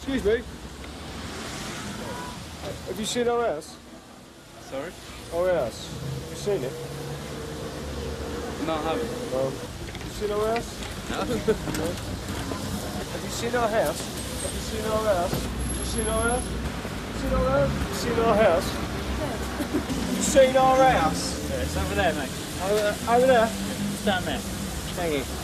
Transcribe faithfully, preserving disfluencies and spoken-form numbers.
Excuse me. Have you seen our house? Sorry? Our house. Have you seen it? No, I haven't. No. Have you seen our house? No. No. Have you seen our house? Have you seen our house? Have you seen our house? Have you seen our house? Have you seen our house? Have you seen our house? Yeah, it's over there, mate. Over, over there? It's down there. Thank you.